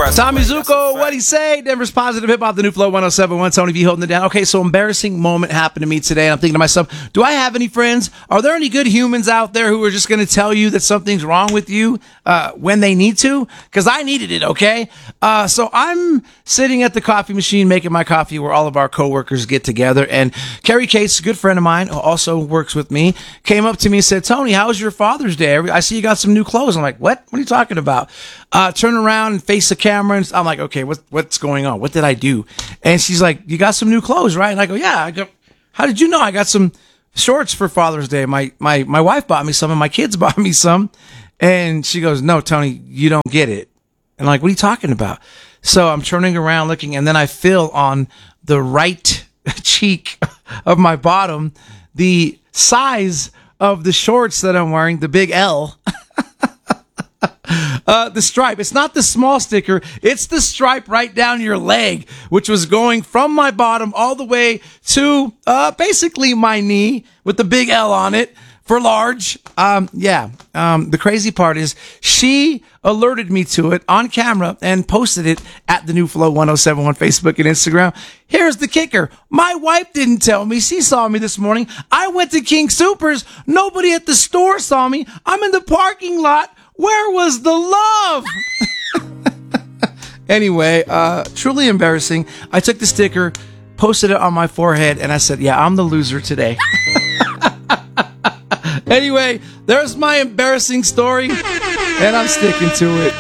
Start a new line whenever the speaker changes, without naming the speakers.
Tommy Zuko, what'd he say? Denver's Positive Hip Hop, the new Flow 107.1. Tony V holding it down. Okay, so embarrassing moment happened to me today. And I'm thinking to myself, do I have any friends? Are there any good humans out there who are just going to tell you that something's wrong with you when they need to? Because I needed it, okay? So I'm sitting at the coffee machine making my coffee where all of our coworkers get together. And Carrie Cates, a good friend of mine who also works with me, came up to me and said, Tony, how was your Father's Day? I see you got some new clothes. I'm like, what? What are you talking about? Turn around and face the camera. And I'm like, okay, what's going on? What did I do? And she's like, you got some new clothes, right? And I go, yeah. I go, how did you know? I got some shorts for Father's Day. My wife bought me some and my kids bought me some. And she goes, no, Tony, you don't get it. And I'm like, what are you talking about? So I'm turning around looking, and then I feel on the right cheek of my bottom the size of the shorts that I'm wearing, the big L. The stripe. It's not the small sticker. It's the stripe right down your leg, which was going from my bottom all the way to basically my knee with the big L on it for large. The crazy part is she alerted me to it on camera and posted it at the new Flow 107 on Facebook and Instagram. Here's the kicker. My wife didn't tell me. She saw me this morning. I went to King Soopers. Nobody at the store saw me. I'm in the parking lot. Where was the love? Anyway, truly embarrassing. I took the sticker, posted it on my forehead, and I said, yeah, I'm the loser today. Anyway, there's my embarrassing story, and I'm sticking to it.